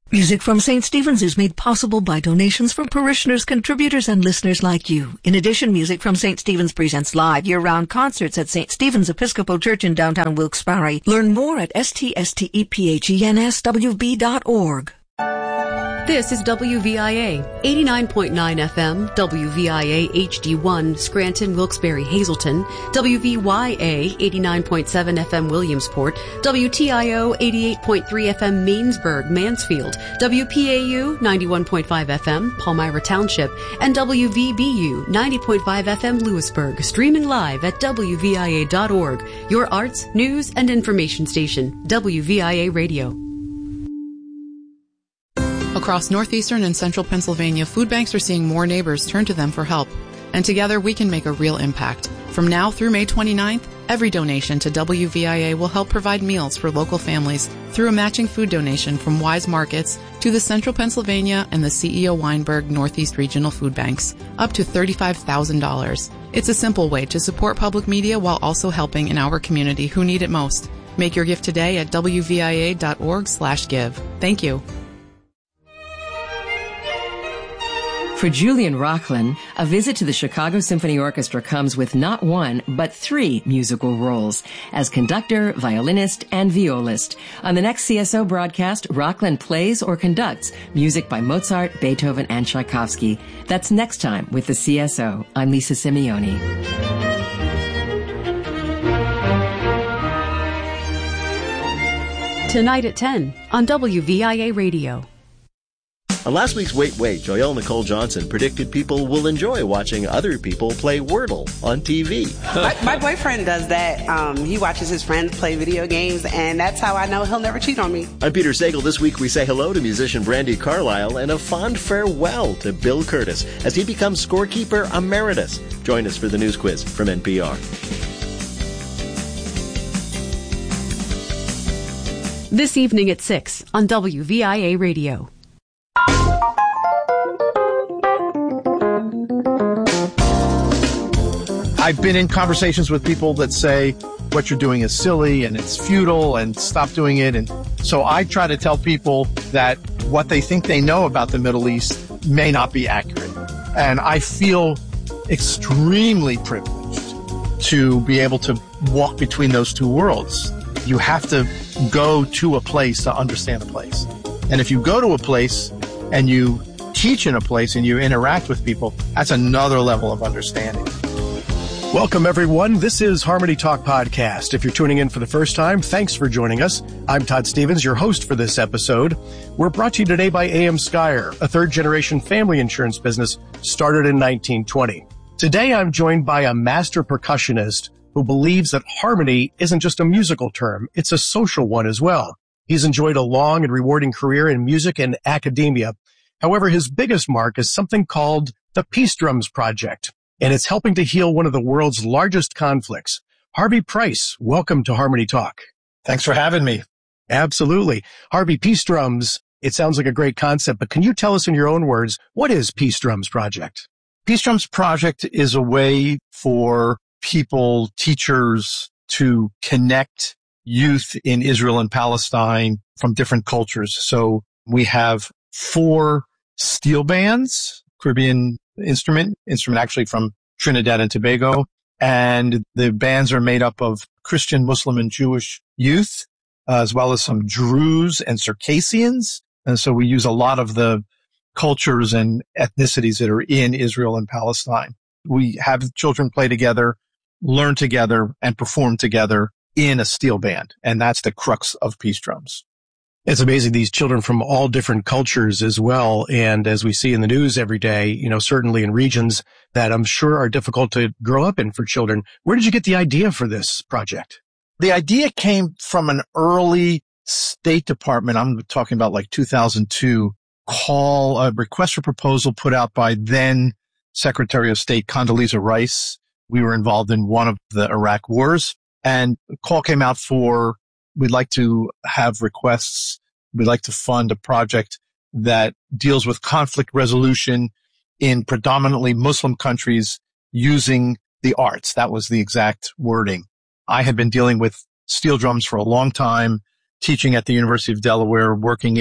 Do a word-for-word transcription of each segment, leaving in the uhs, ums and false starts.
Music from Saint Stephen's is made possible by donations from parishioners, contributors, and listeners like you. In addition, Music from Saint Stephen's presents live year-round concerts at Saint Stephen's Episcopal Church in downtown Wilkes-Barre. Learn more at s t s t e p h e n s w b dot org. This is W V I A, eighty-nine point nine F M, W V I A H D one, Scranton, Wilkes-Barre, Hazleton, W V Y A, eighty-nine point seven F M, Williamsport, W T I O, eighty-eight point three F M, Mainsburg, Mansfield, W P A U, ninety-one point five F M, Palmyra Township, and W V B U, ninety point five F M, Lewisburg, streaming live at W V I A dot org, your arts, news, and information station, W V I A Radio. Across northeastern and central Pennsylvania, food banks are seeing more neighbors turn to them for help. And together we can make a real impact. From now through May twenty-ninth, every donation to W V I A will help provide meals for local families through a matching food donation from Wise Markets to the Central Pennsylvania and the C E O Weinberg Northeast Regional Food Banks, up to thirty-five thousand dollars. It's a simple way to support public media while also helping in our community who need it most. Make your gift today at W V I A dot org slash give. Thank you. For Julian Rocklin, a visit to the Chicago Symphony Orchestra comes with not one, but three musical roles as conductor, violinist, and violist. On the next C S O broadcast, Rocklin plays or conducts music by Mozart, Beethoven, and Tchaikovsky. That's next time with the C S O. I'm Lisa Simeone. Tonight at ten on W V I A Radio. On last week's Wait, Wait, Joelle Nicole Johnson predicted people will enjoy watching other people play Wordle on T V. my, my boyfriend does that. Um, he watches his friends play video games, and that's how I know he'll never cheat on me. I'm Peter Sagal. This week we say hello to musician Brandi Carlile and a fond farewell to Bill Curtis as he becomes scorekeeper emeritus. Join us for the news quiz from N P R. This evening at six on W V I A Radio. I've been in conversations with people that say what you're doing is silly and it's futile and stop doing it. And so I try to tell people that what they think they know about the Middle East may not be accurate. And I feel extremely privileged to be able to walk between those two worlds. You have to go to a place to understand a place. And if you go to a place and you teach in a place and you interact with people, that's another level of understanding. Welcome, everyone. This is Harmony Talk Podcast. If you're tuning in for the first time, thanks for joining us. I'm Todd Stevens, your host for this episode. We're brought to you today by A M Skyer, a third-generation family insurance business started in nineteen twenty. Today, I'm joined by a master percussionist who believes that harmony isn't just a musical term, it's a social one as well. He's enjoyed a long and rewarding career in music and academia. However, his biggest mark is something called the Peace Drums Project, and it's helping to heal one of the world's largest conflicts. Harvey Price, welcome to Harmony Talk. Thanks for having me. Absolutely. Harvey, Peace Drums, it sounds like a great concept, but can you tell us in your own words, what is Peace Drums Project? Peace Drums Project is a way for people, teachers, to connect youth in Israel and Palestine from different cultures. So we have four steel bands, Caribbean instrument, instrument actually from Trinidad and Tobago. And the bands are made up of Christian, Muslim, and Jewish youth, uh, as well as some Druze and Circassians. And so we use a lot of the cultures and ethnicities that are in Israel and Palestine. We have children play together, learn together, and perform together in a steel band. And that's the crux of Peace Drums. It's amazing, these children from all different cultures as well. And as we see in the news every day, you know, certainly in regions that I'm sure are difficult to grow up in for children. Where did you get the idea for this project? The idea came from an early State Department, I'm talking about like two thousand two, call, a request for proposal put out by then Secretary of State Condoleezza Rice. We were involved in one of the Iraq wars, and a call came out for, we'd like to have requests, we'd like to fund a project that deals with conflict resolution in predominantly Muslim countries using the arts. That was the exact wording. I had been dealing with steel drums for a long time, teaching at the University of Delaware, working in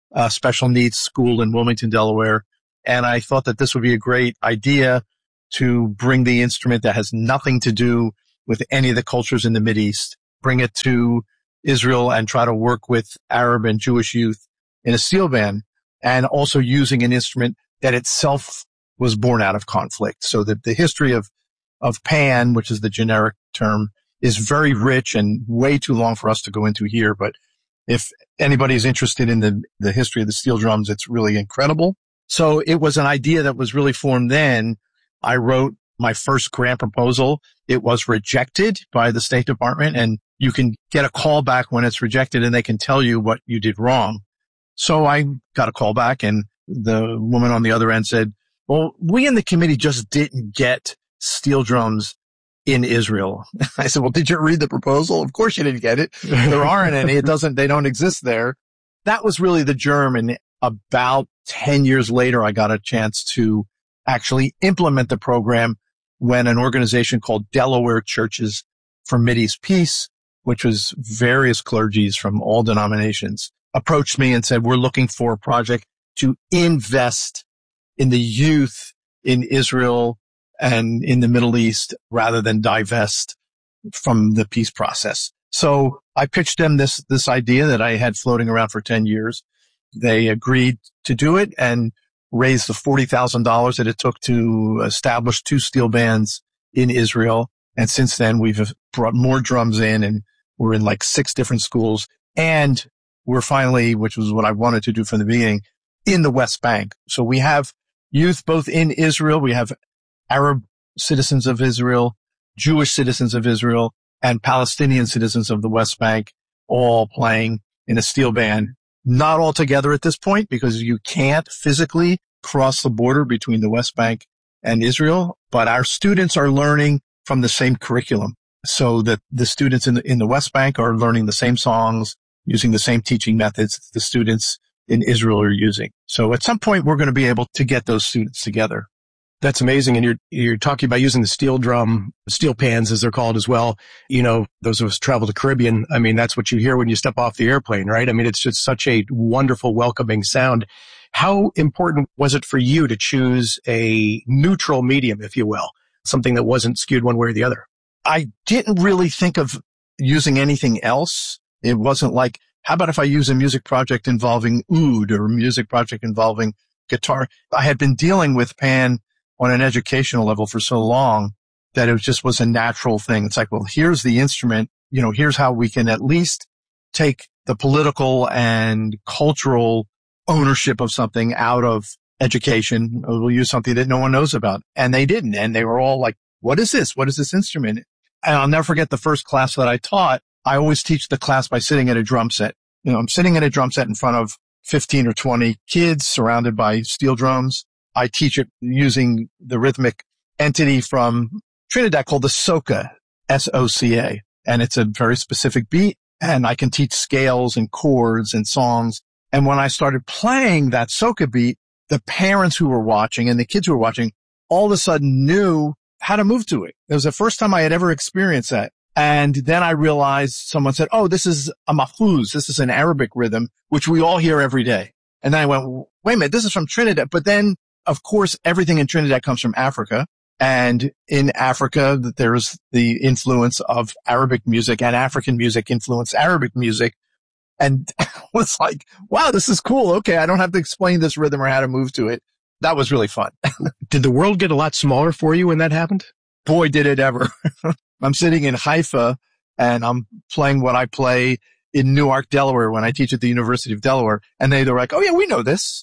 uh, special needs school in Wilmington, Delaware. And I thought that this would be a great idea to bring the instrument that has nothing to do with any of the cultures in the Mideast, bring it to Israel and try to work with Arab and Jewish youth in a steel band, and also using an instrument that itself was born out of conflict. So that the history of, of Pan, which is the generic term, is very rich and way too long for us to go into here. But if anybody's interested in the, the history of the steel drums, it's really incredible. So it was an idea that was really formed then. I wrote my first grant proposal. It was rejected by the State Department, and you can get a call back when it's rejected and they can tell you what you did wrong. So I got a call back, and the woman on the other end said, well, we in the committee just didn't get steel drums in Israel. I said, well, did you read the proposal? Of course you didn't get it. There aren't any. It doesn't, they don't exist there. That was really the germ. And about ten years later, I got a chance to actually implement the program when an organization called Delaware Churches for Mideast Peace, which was various clergies from all denominations, approached me and said, we're looking for a project to invest in the youth in Israel and in the Middle East rather than divest from the peace process. So I pitched them this, this idea that I had floating around for ten years. They agreed to do it and raised the forty thousand dollars that it took to establish two steel bands in Israel. And since then, we've brought more drums in, and we're in like six different schools. And we're finally, which was what I wanted to do from the beginning, in the West Bank. So we have youth both in Israel. We have Arab citizens of Israel, Jewish citizens of Israel, and Palestinian citizens of the West Bank all playing in a steel band. Not all together at this point, because you can't physically cross the border between the West Bank and Israel, but our students are learning from the same curriculum, so that the students in the, in the West Bank are learning the same songs, using the same teaching methods the students in Israel are using. So at some point, we're going to be able to get those students together. That's amazing. And you're, you're talking about using the steel drum, steel pans as they're called as well. You know, those of us travel to Caribbean. I mean, that's what you hear when you step off the airplane, right? I mean, it's just such a wonderful, welcoming sound. How important was it for you to choose a neutral medium, if you will, something that wasn't skewed one way or the other? I didn't really think of using anything else. It wasn't like, how about if I use a music project involving oud or a music project involving guitar? I had been dealing with Pan on an educational level for so long that it just was a natural thing. It's like, well, here's the instrument, you know, here's how we can at least take the political and cultural ownership of something out of education. We'll use something that no one knows about. And they didn't. And they were all like, what is this? What is this instrument? And I'll never forget the first class that I taught. I always teach the class by sitting at a drum set. You know, I'm sitting at a drum set in front of fifteen or twenty kids surrounded by steel drums. I teach it using the rhythmic entity from Trinidad called the soca, S O C A. And it's a very specific beat. And I can teach scales and chords and songs. And when I started playing that soca beat, the parents who were watching and the kids who were watching all of a sudden knew how to move to it. It was the first time I had ever experienced that. And then I realized someone said, oh, this is a mahfouz. This is an Arabic rhythm, which we all hear every day. And then I went, wait a minute, this is from Trinidad. But then, of course, everything in Trinidad comes from Africa. And in Africa, there's the influence of Arabic music, and African music influenced Arabic music. And it was like, wow, this is cool. Okay, I don't have to explain this rhythm or how to move to it. That was really fun. Did the world get a lot smaller for you when that happened? Boy, did it ever. I'm sitting in Haifa and I'm playing what I play in Newark, Delaware when I teach at the University of Delaware. And they, they're like, oh yeah, we know this.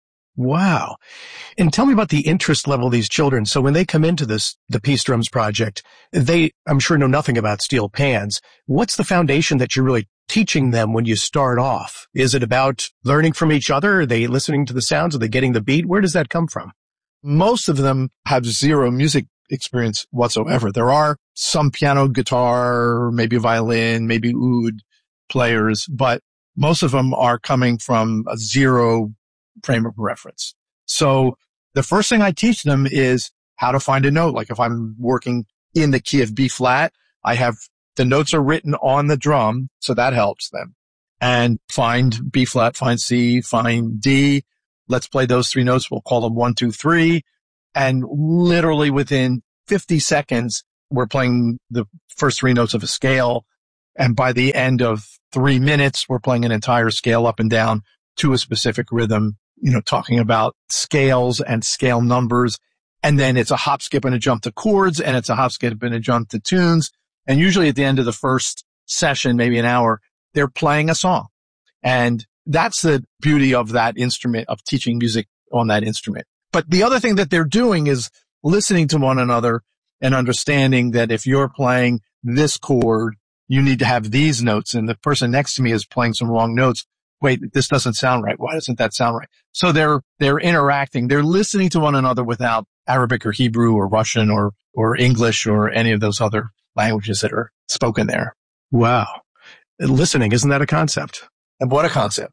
Wow. And tell me about the interest level of these children. So when they come into this, the Peace Drums Project, they, I'm sure, know nothing about steel pans. What's the foundation that you're really teaching them when you start off? Is it about learning from each other? Are they listening to the sounds? Are they getting the beat? Where does that come from? Most of them have zero music experience whatsoever. There are some piano, guitar, maybe violin, maybe oud players, but most of them are coming from a zero frame of reference. So the first thing I teach them is how to find a note. Like if I'm working in the key of B flat, I have the notes are written on the drum, so that helps them. and find B flat, find C, find D. Let's play those three notes. We'll call them one, two, three. And literally within fifty seconds, we're playing the first three notes of a scale. And by the end of three minutes, we're playing an entire scale up and down to a specific rhythm, you know, talking about scales and scale numbers. And then it's a hop, skip, and a jump to chords, and it's a hop, skip, and a jump to tunes. And usually at the end of the first session, maybe an hour, they're playing a song. And that's the beauty of that instrument, of teaching music on that instrument. But the other thing that they're doing is listening to one another and understanding that if you're playing this chord, you need to have these notes, and the person next to me is playing some wrong notes. Wait, this doesn't sound right. Why doesn't that sound right? So they're, they're interacting. They're listening to one another without Arabic or Hebrew or Russian or, or English or any of those other languages that are spoken there. Wow. Listening, isn't that a concept? And what a concept.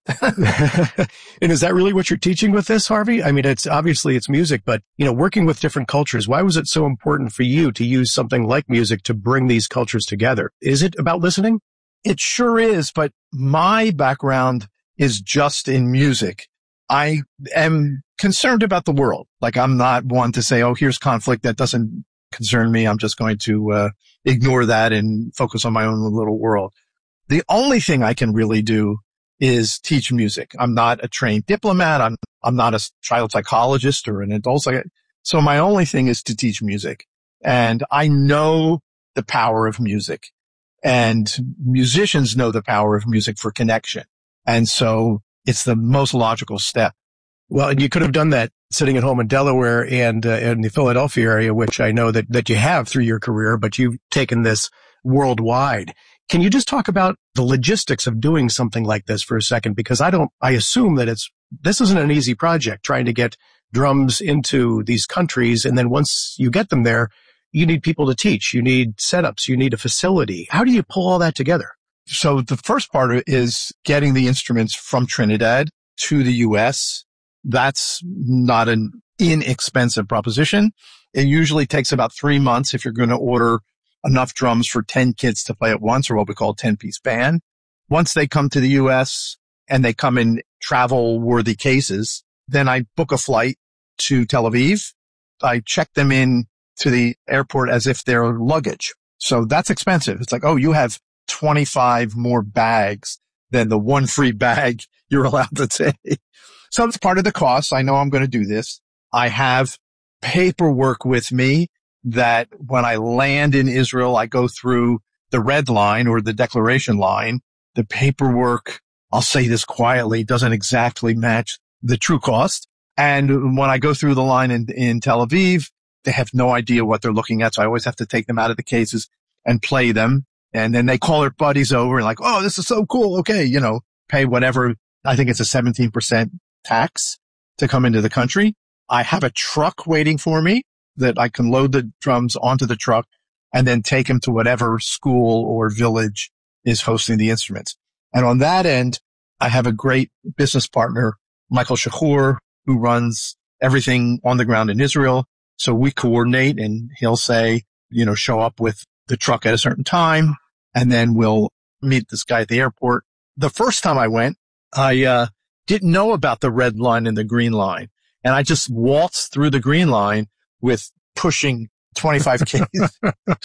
And is that really what you're teaching with this, Harvey? I mean, it's obviously it's music, but, you know, working with different cultures, why was it so important for you to use something like music to bring these cultures together? Is it about listening? It sure is, but my background is just in music. I am concerned about the world. Like, I'm not one to say, oh, here's conflict that doesn't concern me. I'm just going to uh, ignore that and focus on my own little world. The only thing I can really do is teach music. I'm not a trained diplomat. I'm, I'm not a child psychologist or an adult psychologist. So my only thing is to teach music. And I know the power of music, and musicians know the power of music for connection. And so it's the most logical step. Well, and you could have done that sitting at home in Delaware and uh, in the Philadelphia area, which I know that, that you have through your career, but you've taken this worldwide. Can you just talk about the logistics of doing something like this for a second? Because I don't, I assume that it's, this isn't an easy project, trying to get drums into these countries. And then once you get them there, you need people to teach. You need setups. You need a facility. How do you pull all that together? So the first part is getting the instruments from Trinidad to the U S. That's not an inexpensive proposition. It usually takes about three months if you're going to order enough drums for ten kids to play at once, or what we call a ten-piece band. Once they come to the U S and they come in travel-worthy cases, then I book a flight to Tel Aviv. I check them in to the airport as if they're luggage. So that's expensive. It's like, oh, you have twenty-five more bags than the one free bag you're allowed to take. So it's part of the cost. I know I'm going to do this. I have paperwork with me that when I land in Israel, I go through the red line or the declaration line. The paperwork, I'll say this quietly, doesn't exactly match the true cost. And when I go through the line in, in Tel Aviv, they have no idea what they're looking at. So I always have to take them out of the cases and play them. And then they call their buddies over and like, oh, this is so cool. Okay. You know, pay whatever. I think it's a seventeen percent tax to come into the country. I have a truck waiting for me that I can load the drums onto the truck and then take them to whatever school or village is hosting the instruments. And on that end, I have a great business partner, Michael Shachur, who runs everything on the ground in Israel. So we coordinate, and he'll say, you know, show up with the truck at a certain time, and then we'll meet this guy at the airport. The first time I went, I uh didn't know about the red line and the green line. And I just waltzed through the green line with pushing twenty-five Ks.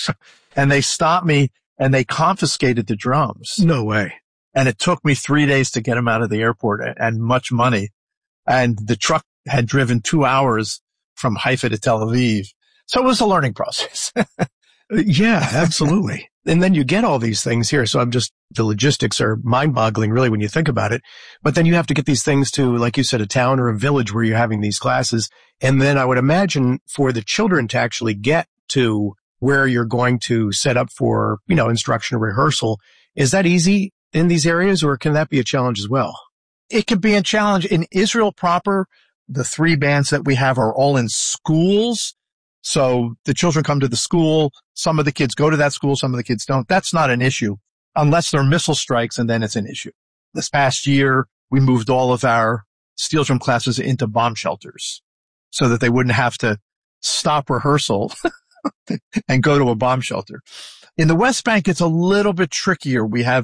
And they stopped me and they confiscated the drums. No way. And it took me three days to get them out of the airport, and much money. And the truck had driven two hours from Haifa to Tel Aviv. So it was a learning process. Yeah, absolutely. And then you get all these things here. So I'm just, the logistics are mind boggling really when you think about it. But then you have to get these things to, like you said, a town or a village where you're having these classes. And then I would imagine for the children to actually get to where you're going to set up for, you know, instruction or rehearsal. Is that easy in these areas, or can that be a challenge as well? It could be a challenge. In Israel proper, the three bands that we have are all in schools. So the children come to the school. Some of the kids go to that school. Some of the kids don't. That's not an issue unless there are missile strikes, and then it's an issue. This past year, we moved all of our steel drum classes into bomb shelters so that they wouldn't have to stop rehearsal and go to a bomb shelter. In the West Bank, it's a little bit trickier. We have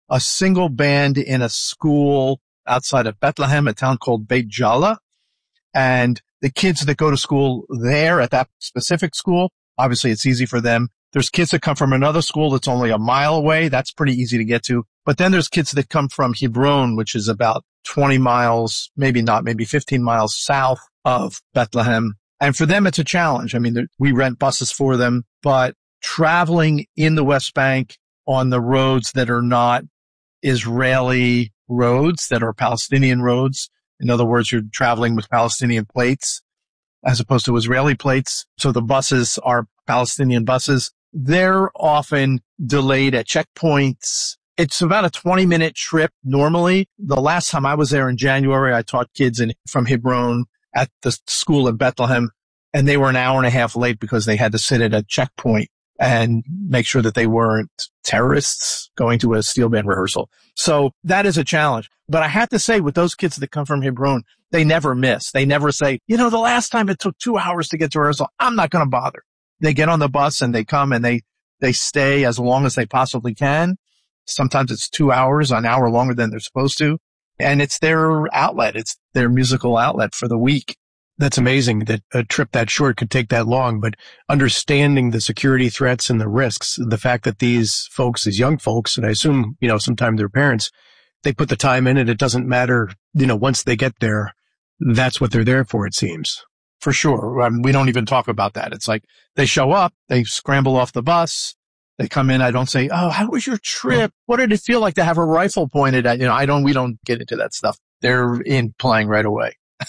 a single band in a school outside of Bethlehem, a town called Beit Jala. And the kids that go to school there at that specific school, obviously it's easy for them. There's kids that come from another school that's only a mile away. That's pretty easy to get to. But then there's kids that come from Hebron, which is about twenty miles, maybe not, maybe fifteen miles south of Bethlehem. And for them, it's a challenge. I mean, we rent buses for them, but traveling in the West Bank on the roads that are not Israeli roads, that are Palestinian roads. In other words, you're traveling with Palestinian plates as opposed to Israeli plates. So the buses are Palestinian buses. They're often delayed at checkpoints. It's about a twenty minute trip normally. The last time I was there in January, I taught kids in, from Hebron at the school in Bethlehem, and they were an hour and a half late because they had to sit at a checkpoint and make sure that they weren't terrorists going to a steel band rehearsal. So that is a challenge. But I have to say, with those kids that come from Hebron, they never miss. They never say, you know, the last time it took two hours to get to rehearsal, I'm not going to bother. They get on the bus and they come and they, they stay as long as they possibly can. Sometimes it's two hours, an hour longer than they're supposed to. And it's their outlet. It's their musical outlet for the week. That's amazing that a trip that short could take that long, but understanding the security threats and the risks, the fact that these folks, these young folks, and I assume, you know, sometimes their parents, they put the time in and it doesn't matter, you know, once they get there, that's what they're there for, it seems. For sure. Um, we don't even talk about that. It's like they show up, they scramble off the bus, they come in. I don't say, oh, how was your trip? What did it feel like to have a rifle pointed at, you know, I don't, we don't get into that stuff. They're in playing right away.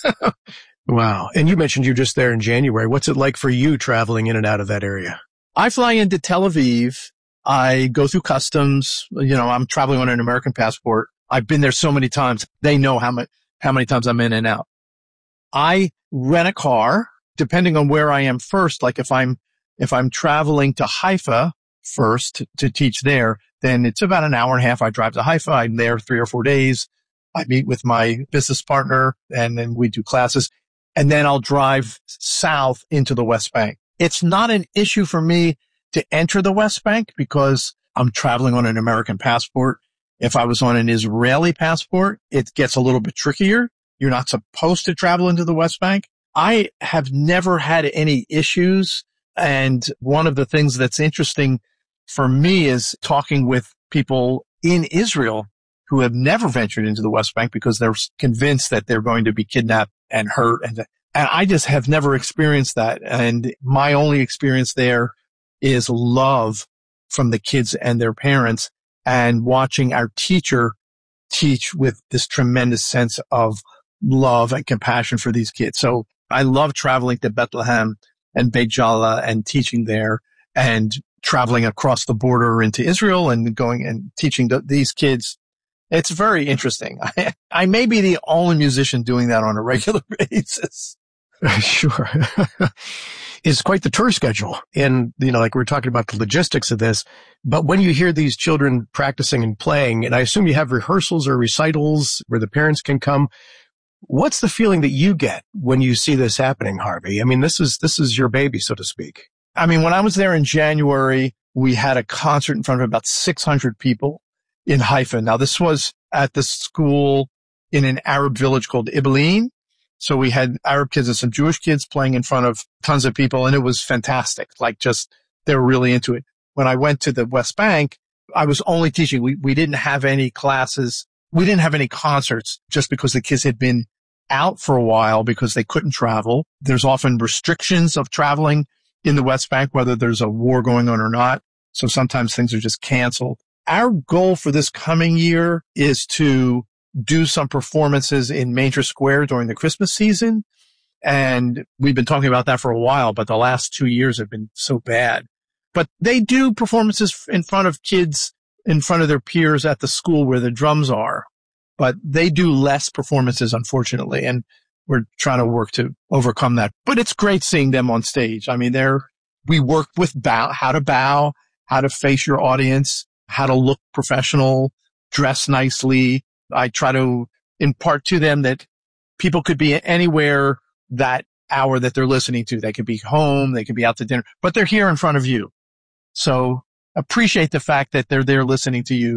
Wow. And you mentioned you're just there in January. What's it like for you traveling in and out of that area? I fly into Tel Aviv. I go through customs. You know, I'm traveling on an American passport. I've been there so many times. They know how much, how many times I'm in and out. I rent a car depending on where I am first. Like if I'm, if I'm traveling to Haifa first to, to teach there, then it's about an hour and a half. I drive to Haifa. I'm there three or four days. I meet with my business partner and then we do classes. And then I'll drive south into the West Bank. It's not an issue for me to enter the West Bank because I'm traveling on an American passport. If I was on an Israeli passport, it gets a little bit trickier. You're not supposed to travel into the West Bank. I have never had any issues. And one of the things that's interesting for me is talking with people in Israel who have never ventured into the West Bank because they're convinced that they're going to be kidnapped and hurt. And, and I just have never experienced that. And my only experience there is love from the kids and their parents and watching our teacher teach with this tremendous sense of love and compassion for these kids. So I love traveling to Bethlehem and Beit Jala and teaching there and traveling across the border into Israel and going and teaching the, these kids. It's very interesting. I, I may be the only musician doing that on a regular basis. Sure. It's quite the tour schedule. And, you know, like we're talking about the logistics of this, but when you hear these children practicing and playing, and I assume you have rehearsals or recitals where the parents can come, what's the feeling that you get when you see this happening, Harvey? I mean, this is, this is your baby, so to speak. I mean, when I was there in January, we had a concert in front of about six hundred people in Haifa. Now, this was at the school in an Arab village called Ibilin. So we had Arab kids and some Jewish kids playing in front of tons of people, and it was fantastic. Like just, they were really into it. When I went to the West Bank, I was only teaching. We, we didn't have any classes. We didn't have any concerts just because the kids had been out for a while because they couldn't travel. There's often restrictions of traveling in the West Bank, whether there's a war going on or not. So sometimes things are just canceled. Our goal for this coming year is to do some performances in Manger Square during the Christmas season. And we've been talking about that for a while, but the last two years have been so bad. But they do performances in front of kids, in front of their peers at the school where the drums are. But they do less performances, unfortunately. And we're trying to work to overcome that. But it's great seeing them on stage. I mean, they're, we work with bow, how to bow, how to face your audience, how to look professional, dress nicely. I try to impart to them that people could be anywhere that hour that they're listening to. They could be home, they could be out to dinner, but they're here in front of you. So appreciate the fact that they're there listening to you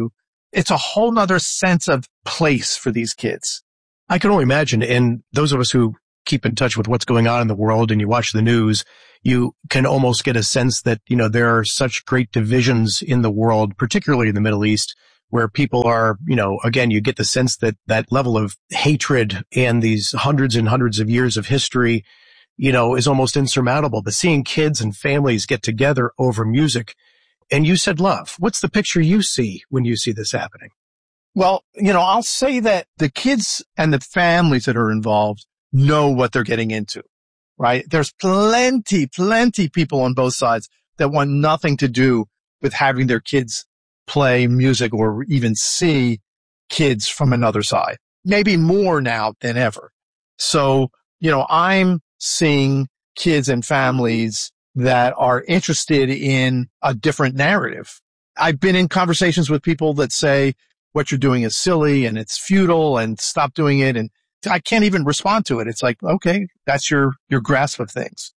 it's a whole nother sense of place for these kids. I can only imagine. And those of us who keep in touch with what's going on in the world and you watch the news, you can almost get a sense that, you know, there are such great divisions in the world, particularly in the Middle East, where people are, you know, again, you get the sense that that level of hatred and these hundreds and hundreds of years of history, you know, is almost insurmountable. But seeing kids and families get together over music, and you said love. What's the picture you see when you see this happening? Well, you know, I'll say that the kids and the families that are involved know what they're getting into, right? There's plenty, plenty people on both sides that want nothing to do with having their kids play music or even see kids from another side, maybe more now than ever. So, you know, I'm seeing kids and families that are interested in a different narrative. I've been in conversations with people that say what you're doing is silly and it's futile and stop doing it. And I can't even respond to it. It's like, okay, that's your, your grasp of things.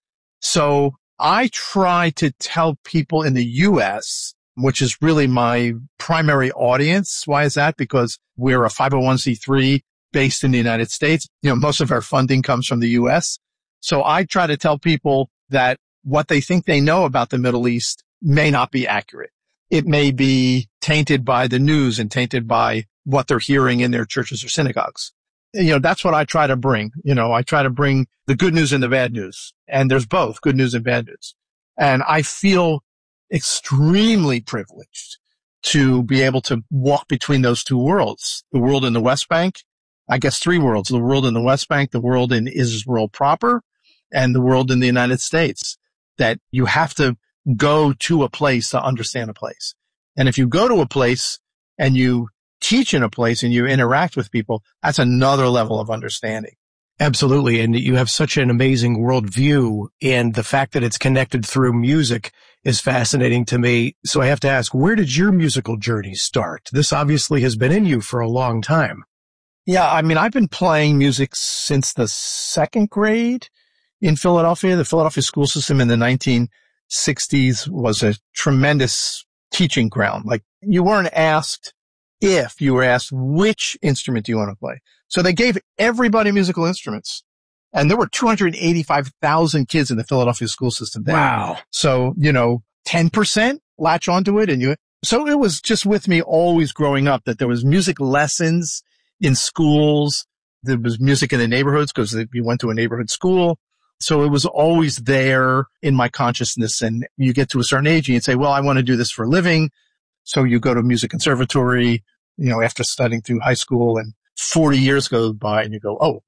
So I try to tell people in the U S, which is really my primary audience. Why is that? Because we're a five oh one c three based in the United States. You know, most of our funding comes from the U S. So I try to tell people that what they think they know about the Middle East may not be accurate. It may be tainted by the news and tainted by what they're hearing in their churches or synagogues. You know, that's what I try to bring. You know, I try to bring the good news and the bad news. And there's both good news and bad news. And I feel extremely privileged to be able to walk between those two worlds, the world in the West Bank. I guess three worlds, the world in the West Bank, the world in Israel proper, and the world in the United States. That you have to go to a place to understand a place. And if you go to a place and you teach in a place and you interact with people, that's another level of understanding. Absolutely. And you have such an amazing worldview, and the fact that it's connected through music is fascinating to me. So I have to ask, where did your musical journey start? This obviously has been in you for a long time. Yeah. I mean, I've been playing music since the second grade in Philadelphia. The Philadelphia school system in the nineteen sixties was a tremendous teaching ground. Like, you weren't asked if, you were asked which instrument do you want to play. So they gave everybody musical instruments. And there were two hundred eighty-five thousand kids in the Philadelphia school system then. Wow. So, you know, ten percent latch onto it. And you, so it was just with me always growing up that there was music lessons in schools. There was music in the neighborhoods because we went to a neighborhood school. So it was always there in my consciousness. And you get to a certain age and you say, well, I want to do this for a living. So you go to music conservatory, you know, after studying through high school, and forty years go by and you go, oh,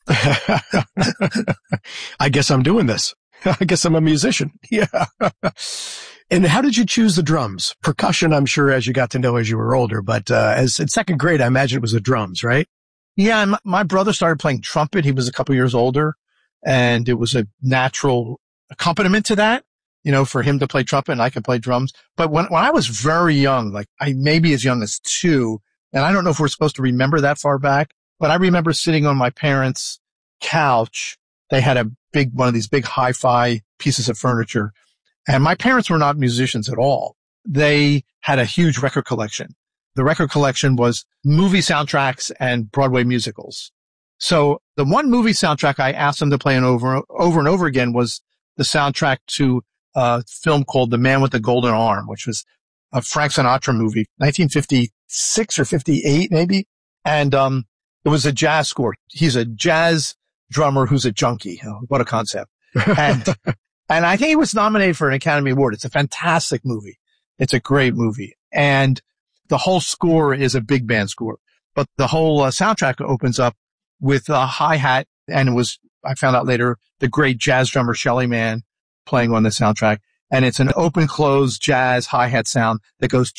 I guess I'm doing this. I guess I'm a musician. Yeah. And how did you choose the drums? Percussion, I'm sure, as you got to know as you were older, but uh, as in second grade, I imagine it was the drums, right? Yeah. And my, my brother started playing trumpet. He was a couple years older, and it was a natural accompaniment to that, you know, for him to play trumpet and I could play drums. But when, when I was very young, like I maybe as young as two, and I don't know if we're supposed to remember that far back, but I remember sitting on my parents' couch. They had a big, one of these big hi-fi pieces of furniture. And my parents were not musicians at all. They had a huge record collection. The record collection was movie soundtracks and Broadway musicals. So the one movie soundtrack I asked them to play and over, over and over again was the soundtrack to a film called The Man with the Golden Arm, which was a Frank Sinatra movie, nineteen fifty-six or fifty-eight maybe. And, um, it was a jazz score. He's a jazz drummer who's a junkie. Oh, what a concept. And, and I think he was nominated for an Academy Award. It's a fantastic movie. It's a great movie. And the whole score is a big band score, but the whole uh, soundtrack opens up with a hi-hat. And it was, I found out later, the great jazz drummer Shelly Manne playing on the soundtrack. And it's an open close jazz hi-hat sound that goes,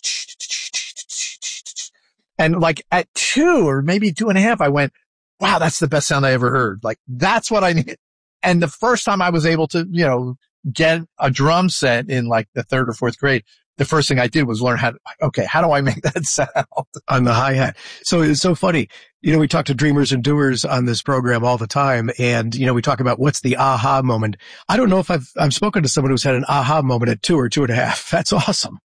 and like at two or maybe two and a half, I went, wow, that's the best sound I ever heard. Like, that's what I need. And the first time I was able to, you know, get a drum set in like the third or fourth grade, the first thing I did was learn how to, okay, how do I make that sound? On the hi-hat. So it's so funny. You know, we talk to dreamers and doers on this program all the time. And, you know, we talk about what's the aha moment. I don't know if I've, I've spoken to someone who's had an aha moment at two or two and a half. That's awesome.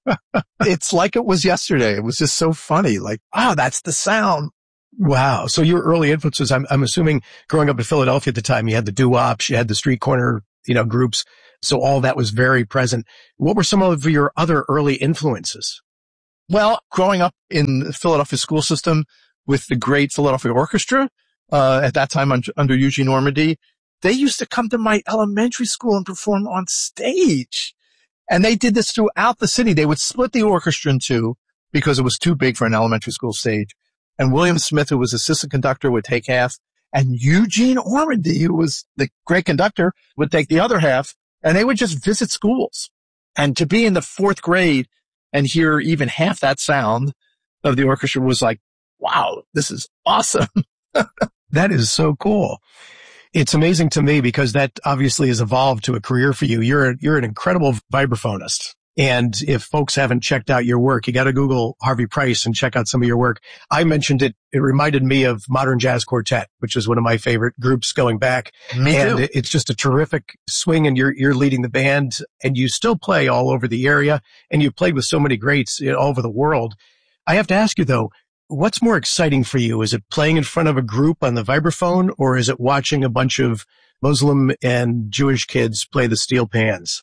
It's like it was yesterday. It was just so funny. Like, oh, that's the sound. Wow. So your early influences, I'm, I'm assuming growing up in Philadelphia at the time, you had the doo-wops, you had the street corner, you know, groups. So all that was very present. What were some of your other early influences? Well, growing up in the Philadelphia school system with the great Philadelphia Orchestra, uh, at that time under, under Eugene Ormandy, they used to come to my elementary school and perform on stage. And they did this throughout the city. They would split the orchestra in two because it was too big for an elementary school stage. And William Smith, who was assistant conductor, would take half. And Eugene Ormandy, who was the great conductor, would take the other half. And they would just visit schools. And to be in the fourth grade and hear even half that sound of the orchestra was like, wow, this is awesome. That is so cool. It's amazing to me because that obviously has evolved to a career for you. You're a, you're an incredible vibraphonist. And if folks haven't checked out your work, you got to Google Harvey Price and check out some of your work. I mentioned it. It reminded me of Modern Jazz Quartet, which is one of my favorite groups going back. Me and too. It's just a terrific swing, and you're, you're leading the band, and you still play all over the area, and you've played with so many greats all over the world. I have to ask you though, what's more exciting for you? Is it playing in front of a group on the vibraphone, or is it watching a bunch of Muslim and Jewish kids play the steel pans?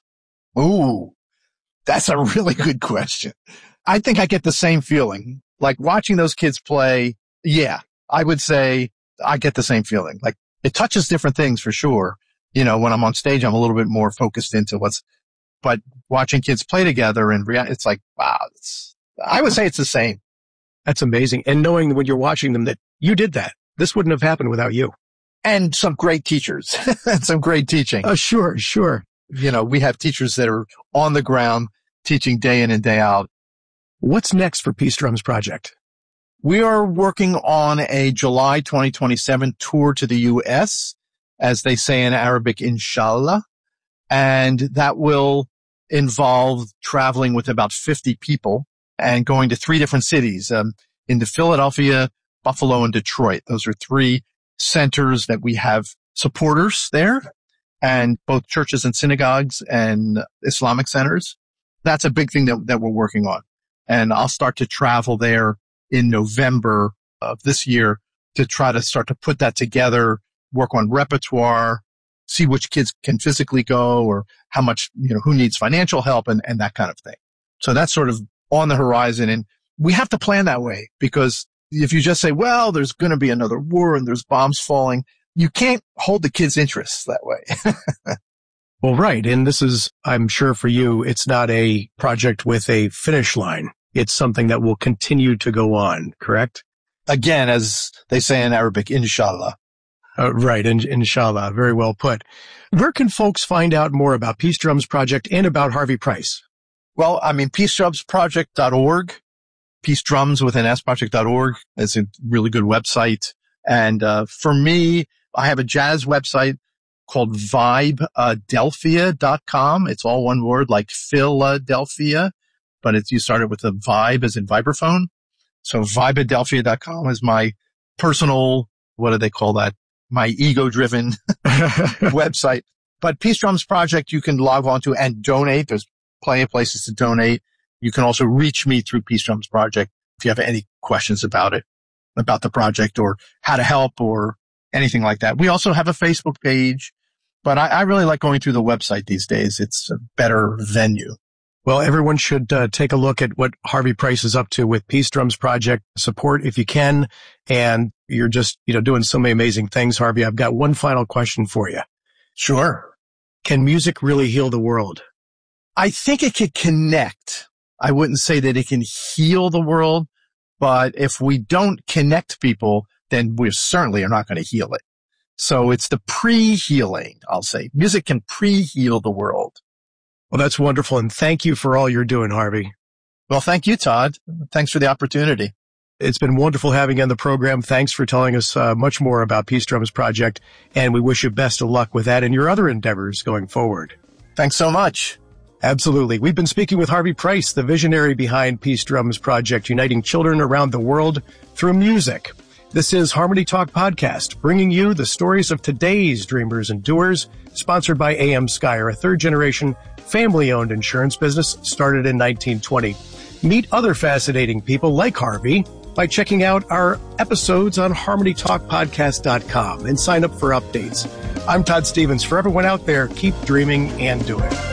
Ooh. That's a really good question. I think I get the same feeling. Like watching those kids play, yeah, I would say I get the same feeling. Like it touches different things for sure. You know, when I'm on stage, I'm a little bit more focused into what's, but watching kids play together and rea- it's like, wow, it's, I would say it's the same. That's amazing. And knowing when you're watching them that you did that, this wouldn't have happened without you. And some great teachers and some great teaching. Oh, sure, sure. You know, we have teachers that are on the ground teaching day in and day out. What's next for Peace Drums Project? We are working on a July twenty twenty-seven tour to the U S, as they say in Arabic, inshallah. And that will involve traveling with about fifty people and going to three different cities, um, into Philadelphia, Buffalo, and Detroit. Those are three centers that we have supporters there, and both churches and synagogues and Islamic centers. That's a big thing that, that we're working on. And I'll start to travel there in November of this year to try to start to put that together, work on repertoire, see which kids can physically go or how much, you know, who needs financial help and, and that kind of thing. So that's sort of on the horizon. And we have to plan that way, because if you just say, well, there's going to be another war and there's bombs falling, you can't hold the kids' interests that way. Well, right. And this is, I'm sure for you, it's not a project with a finish line. It's something that will continue to go on, correct? Again, as they say in Arabic, inshallah. Uh, right. In, inshallah. Very well put. Where can folks find out more about Peace Drums Project and about Harvey Price? Well, I mean, peace drums project dot org, Peace Drums with an S project dot org is a really good website. And, uh, for me, I have a jazz website called vibe delphia dot com. It's all one word, like Philadelphia, but it's, you started with a vibe as in vibraphone. So vibe delphia dot com is my personal, what do they call that? My ego-driven website. But Peace Drums Project, you can log on to and donate. There's plenty of places to donate. You can also reach me through Peace Drums Project if you have any questions about it, about the project or how to help or anything like that. We also have a Facebook page, but I, I really like going through the website these days. It's a better venue. Well, everyone should uh, take a look at what Harvey Price is up to with Peace Drums Project. Support if you can. And you're just, you know, doing so many amazing things, Harvey. I've got one final question for you. Sure. Can music really heal the world? I think it can connect. I wouldn't say that it can heal the world, but if we don't connect people, then we certainly are not going to heal it. So it's the pre-healing, I'll say. Music can pre-heal the world. Well, that's wonderful. And thank you for all you're doing, Harvey. Well, thank you, Todd. Thanks for the opportunity. It's been wonderful having you on the program. Thanks for telling us uh, much more about Peace Drums Project. And we wish you best of luck with that and your other endeavors going forward. Thanks so much. Absolutely. We've been speaking with Harvey Price, the visionary behind Peace Drums Project, uniting children around the world through music. This is Harmony Talk Podcast, bringing you the stories of today's dreamers and doers, sponsored by A M Skyer, a third-generation family-owned insurance business started in nineteen twenty. Meet other fascinating people like Harvey by checking out our episodes on harmony talk podcast dot com and sign up for updates. I'm Todd Stevens. For everyone out there, keep dreaming and doing.